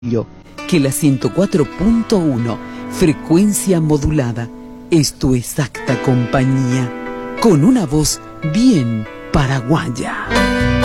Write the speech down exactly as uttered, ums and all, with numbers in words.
que la ciento cuatro punto uno, frecuencia modulada, es tu exacta compañía, con una voz bien paraguaya.